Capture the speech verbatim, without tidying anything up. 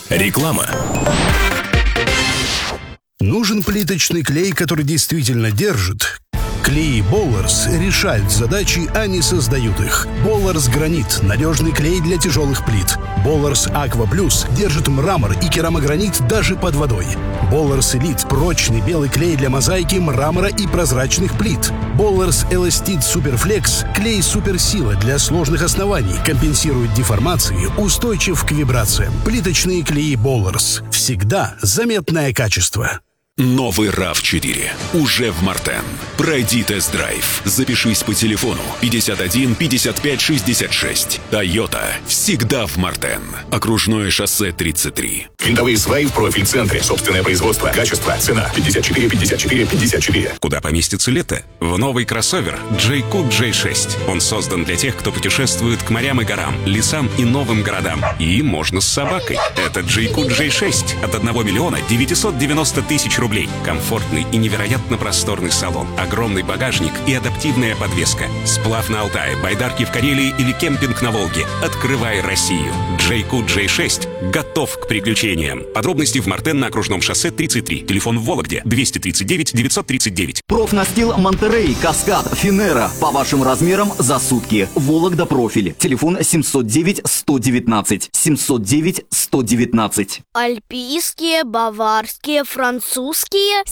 Реклама. Нужен плиточный клей, который действительно держит? Клеи Болларс решают задачи, а не создают их. Болларс Гранит – надежный клей для тяжелых плит. Болларс Аква Плюс держит мрамор и керамогранит даже под водой. Болларс Элит – прочный белый клей для мозаики, мрамора и прозрачных плит. Болларс Эластит Суперфлекс – клей суперсила для сложных оснований, компенсирует деформации, устойчив к вибрациям. Плиточные клеи Болларс. Всегда заметное качество. Новый рав четыре уже в Мартен. Пройди тест-драйв. Запишись по телефону пятьдесят один пятьдесят пять шестьдесят шесть. Тойота всегда в Мартен. Окружное шоссе тридцать три. Винтовые сваи в профиль-центре. Собственное производство. Качество. Цена. пятьдесят четыре пятьдесят четыре пятьдесят четыре. Куда поместится лето? В новый кроссовер Джейкук джей шесть. Он создан для тех, кто путешествует к морям и горам, лесам и новым городам. И можно с собакой. Это Джейкук джей шесть от одного миллиона девятисот девяноста тысяч рублей. Комфортный и невероятно просторный салон, огромный багажник и адаптивная подвеска. Сплав на Алтае, байдарки в Карелии или кемпинг на Волге. Открывай Россию. Джейкук джей шесть готов к приключениям. Подробности в Мартен на окружном шоссе тридцать три. Телефон в Вологде двести тридцать девять девятьсот тридцать девять. Профнастил Монтерей, Каскад, Финера. По вашим размерам за сутки. Вологда профиль. Телефон семьсот девять сто девятнадцать. семьсот девять сто девятнадцать. Альпийские, баварские, французские.